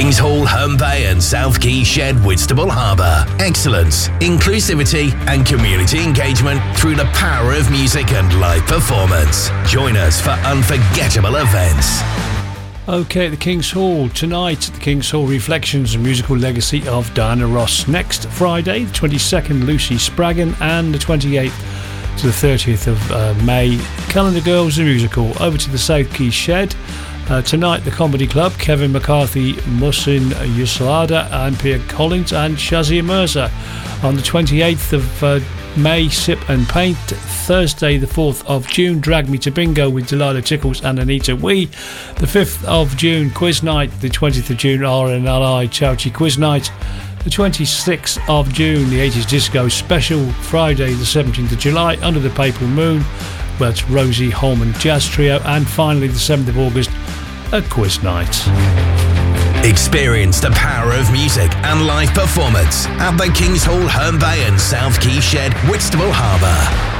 Kings Hall, Herne Bay and South Quay Shed, Whitstable Harbour. Excellence, inclusivity and community engagement through the power of music and live performance. Join us for unforgettable events. OK, at the King's Hall tonight, at the King's Hall, Reflections and Musical Legacy of Diana Ross. Next Friday, the 22nd, Lucy Spraggan, and the 28th to the 30th of May, Calendar Girls the Musical. Over to the South Quay Shed. Tonight, the Comedy Club, Kevin McCarthy, Muhsin Yuslada and Pierre Collins and Shazia Mirza. On the 28th of May, Sip and Paint. Thursday the 4th of June, Drag Me to Bingo with Delilah Tickles and Anita Wee. The 5th of June, Quiz Night. The 20th of June, RNLI Chowchi Quiz Night. The 26th of June, the 80s Disco Special. Friday the 17th of July, Under the Papal Moon, where it's Rosie Holman Jazz Trio. And finally the 7th of August, a Quiz Night. Experience the power of music and live performance at the King's Hall, Herne Bay and South Quay Shed, Whitstable Harbour.